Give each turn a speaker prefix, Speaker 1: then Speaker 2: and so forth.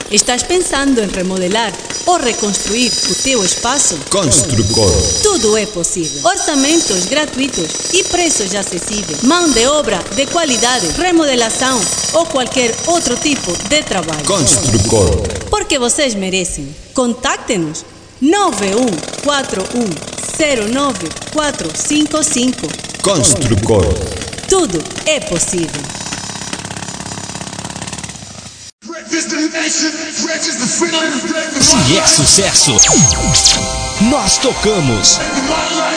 Speaker 1: Estás pensando em remodelar ou reconstruir o teu espaço?
Speaker 2: Construcor.
Speaker 1: Tudo é possível. Orçamentos gratuitos e preços acessíveis. Mão de obra de qualidade, remodelação ou qualquer outro tipo de trabalho.
Speaker 2: Construcor.
Speaker 1: Porque vocês merecem. Contacte-nos 9141094455.
Speaker 2: Construcor.
Speaker 1: Tudo é possível.
Speaker 3: Se é sucesso, nós tocamos.